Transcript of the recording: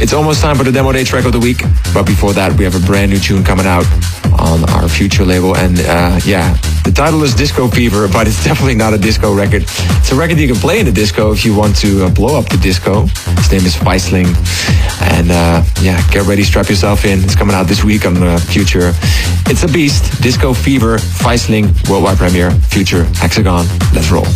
It's almost time for the Demo Day track of the week. But before that, we have a brand new tune coming out on our Future label. And the title is Disco Fever, but it's definitely not a disco record. It's a record you can play in the disco if you want to blow up the disco. His name is Feisling. And get ready, strap yourself in. It's coming out this week on Future. It's a beast. Disco Fever, Feisling, worldwide premiere, Future, Hexagon. Let's roll.